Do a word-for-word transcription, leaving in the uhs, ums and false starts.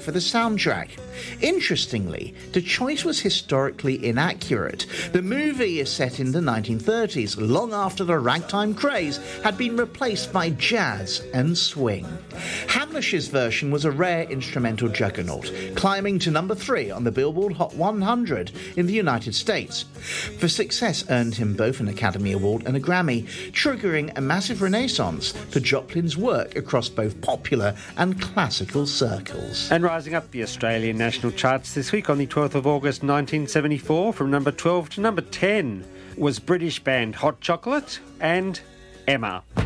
for the soundtrack. Interestingly, the choice was historically inaccurate. The movie is set in the nineteen thirties, long after the ragtime craze had been replaced by jazz and swing. Hamlish's version was a rare instrumental juggernaut, climbing to number three on the Billboard Hot one hundred in the United States. The success earned him both an Academy Award and a Grammy, triggering a massive renaissance for Joplin's work across both popular and classical circles. And rising up the Australian national charts this week on the twelfth of August nineteen seventy-four, from number twelve to number ten, was British band Hot Chocolate and Emma.